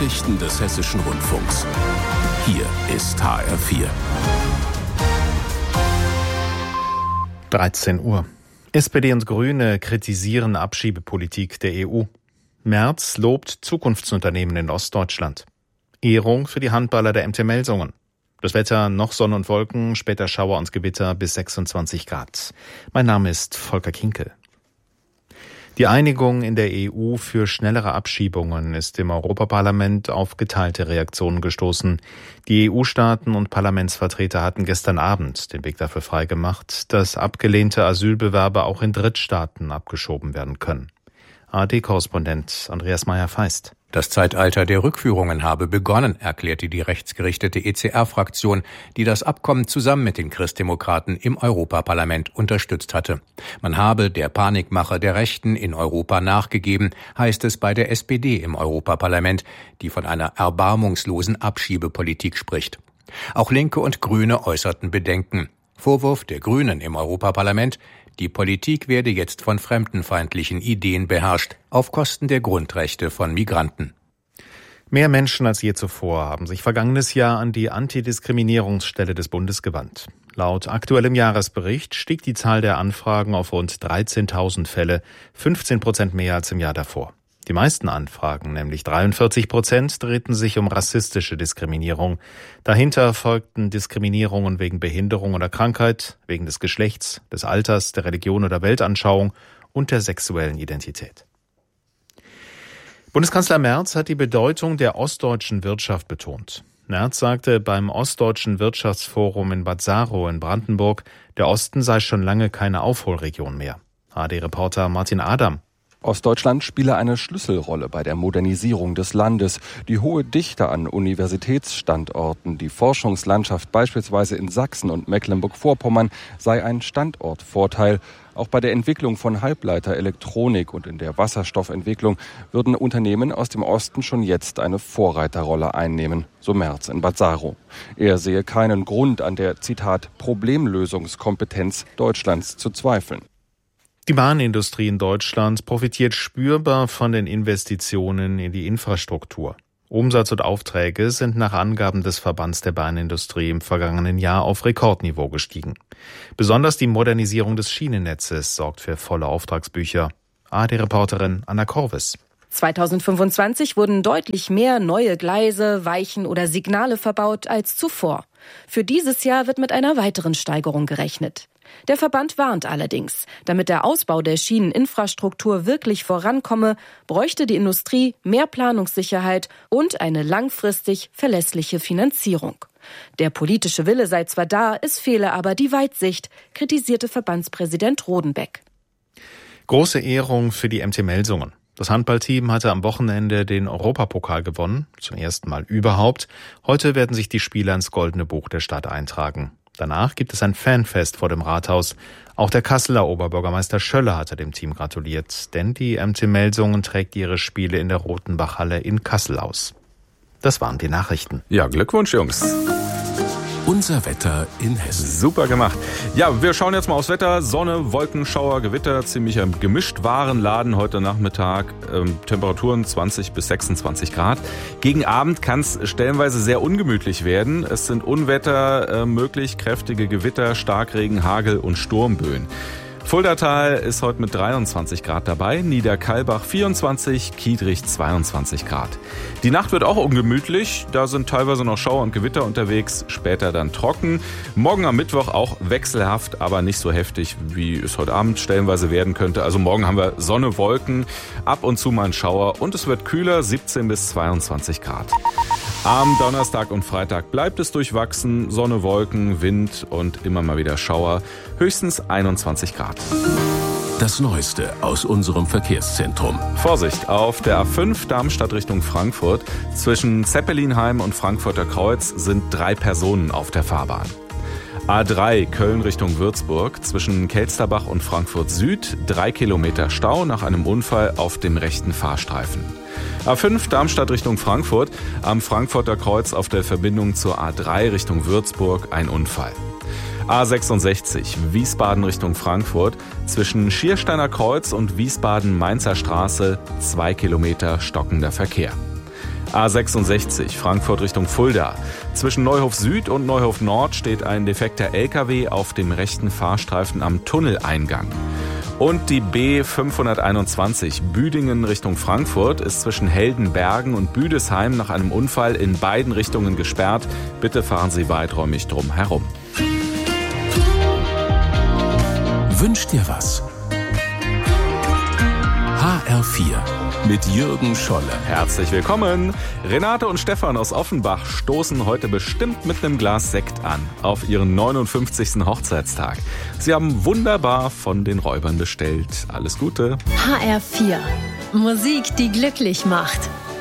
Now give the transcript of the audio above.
Nachrichten des Hessischen Rundfunks. Hier ist HR4. 13 Uhr. SPD und Grüne kritisieren Abschiebepolitik der EU. Merz lobt Zukunftsunternehmen in Ostdeutschland. Ehrung für die Handballer der MT Melsungen. Das Wetter noch Sonne und Wolken, später Schauer und Gewitter bis 26 Grad. Mein Name ist Volker Kinkel. Die Einigung in der EU für schnellere Abschiebungen ist im Europaparlament auf geteilte Reaktionen gestoßen. Die EU-Staaten und Parlamentsvertreter hatten gestern Abend den Weg dafür freigemacht, dass abgelehnte Asylbewerber auch in Drittstaaten abgeschoben werden können. ARD-Korrespondent Andreas Meyer-Feist. Das Zeitalter der Rückführungen habe begonnen, erklärte die rechtsgerichtete ECR-Fraktion, die das Abkommen zusammen mit den Christdemokraten im Europaparlament unterstützt hatte. Man habe der Panikmache der Rechten in Europa nachgegeben, heißt es bei der SPD im Europaparlament, die von einer erbarmungslosen Abschiebepolitik spricht. Auch Linke und Grüne äußerten Bedenken. Vorwurf der Grünen im Europaparlament: Die Politik werde jetzt von fremdenfeindlichen Ideen beherrscht, auf Kosten der Grundrechte von Migranten. Mehr Menschen als je zuvor haben sich vergangenes Jahr an die Antidiskriminierungsstelle des Bundes gewandt. Laut aktuellem Jahresbericht stieg die Zahl der Anfragen auf rund 13.000 Fälle, 15% mehr als im Jahr davor. Die meisten Anfragen, nämlich 43%, drehten sich um rassistische Diskriminierung. Dahinter folgten Diskriminierungen wegen Behinderung oder Krankheit, wegen des Geschlechts, des Alters, der Religion oder Weltanschauung und der sexuellen Identität. Bundeskanzler Merz hat die Bedeutung der ostdeutschen Wirtschaft betont. Merz sagte beim Ostdeutschen Wirtschaftsforum in Bad Saro in Brandenburg, der Osten sei schon lange keine Aufholregion mehr. ARD-Reporter Martin Adam. Ostdeutschland spiele eine Schlüsselrolle bei der Modernisierung des Landes. Die hohe Dichte an Universitätsstandorten, die Forschungslandschaft beispielsweise in Sachsen und Mecklenburg-Vorpommern sei ein Standortvorteil. Auch bei der Entwicklung von Halbleiterelektronik und in der Wasserstoffentwicklung würden Unternehmen aus dem Osten schon jetzt eine Vorreiterrolle einnehmen, so Merz in Bad Saro. Er sehe keinen Grund an der, Zitat, Problemlösungskompetenz Deutschlands zu zweifeln. Die Bahnindustrie in Deutschland profitiert spürbar von den Investitionen in die Infrastruktur. Umsatz und Aufträge sind nach Angaben des Verbands der Bahnindustrie im vergangenen Jahr auf Rekordniveau gestiegen. Besonders die Modernisierung des Schienennetzes sorgt für volle Auftragsbücher. ARD-Reporterin Anna Korvis. 2025 wurden deutlich mehr neue Gleise, Weichen oder Signale verbaut als zuvor. Für dieses Jahr wird mit einer weiteren Steigerung gerechnet. Der Verband warnt allerdings, damit der Ausbau der Schieneninfrastruktur wirklich vorankomme, bräuchte die Industrie mehr Planungssicherheit und eine langfristig verlässliche Finanzierung. Der politische Wille sei zwar da, es fehle aber die Weitsicht, kritisierte Verbandspräsident Rodenbeck. Große Ehrung für die MT Melsungen. Das Handballteam hatte am Wochenende den Europapokal gewonnen, zum ersten Mal überhaupt. Heute werden sich die Spieler ins Goldene Buch der Stadt eintragen. Danach gibt es ein Fanfest vor dem Rathaus. Auch der Kasseler Oberbürgermeister Schöller hatte dem Team gratuliert, denn die MT Melsungen trägt ihre Spiele in der Rotenbachhalle in Kassel aus. Das waren die Nachrichten. Ja, Glückwunsch, Jungs. Unser Wetter in Hessen. Super gemacht. Ja, wir schauen jetzt mal aufs Wetter. Sonne, Wolken, Schauer, Gewitter, ziemlich gemischt Warenladen heute Nachmittag. Temperaturen 20 bis 26 Grad. Gegen Abend kann es stellenweise sehr ungemütlich werden. Es sind Unwetter möglich, kräftige Gewitter, Starkregen, Hagel und Sturmböen. Fuldatal ist heute mit 23 Grad dabei, Niederkalbach 24, Kiedrich 22 Grad. Die Nacht wird auch ungemütlich, da sind teilweise noch Schauer und Gewitter unterwegs, später dann trocken. Morgen am Mittwoch auch wechselhaft, aber nicht so heftig, wie es heute Abend stellenweise werden könnte. Also morgen haben wir Sonne, Wolken, ab und zu mal ein Schauer und es wird kühler, 17 bis 22 Grad. Am Donnerstag und Freitag bleibt es durchwachsen, Sonne, Wolken, Wind und immer mal wieder Schauer, höchstens 21 Grad. Das Neueste aus unserem Verkehrszentrum. Vorsicht, auf der A5 Darmstadt Richtung Frankfurt zwischen Zeppelinheim und Frankfurter Kreuz sind 3 Personen auf der Fahrbahn. A3 Köln Richtung Würzburg zwischen Kelsterbach und Frankfurt Süd 3 Kilometer Stau nach einem Unfall auf dem rechten Fahrstreifen. A5 Darmstadt Richtung Frankfurt, am Frankfurter Kreuz auf der Verbindung zur A3 Richtung Würzburg ein Unfall. A66 Wiesbaden Richtung Frankfurt, zwischen Schiersteiner Kreuz und Wiesbaden-Mainzer Straße 2 Kilometer stockender Verkehr. A66 Frankfurt Richtung Fulda. Zwischen Neuhof Süd und Neuhof Nord steht ein defekter LKW auf dem rechten Fahrstreifen am Tunneleingang. Und die B521 Büdingen Richtung Frankfurt ist zwischen Heldenbergen und Büdesheim nach einem Unfall in beiden Richtungen gesperrt. Bitte fahren Sie weiträumig drum herum. Wünsch dir was. HR4 mit Jürgen Scholle. Herzlich willkommen. Renate und Stefan aus Offenbach stoßen heute bestimmt mit einem Glas Sekt an auf ihren 59. Hochzeitstag. Sie haben wunderbar von den Räubern bestellt. Alles Gute. HR4. Musik, die glücklich macht.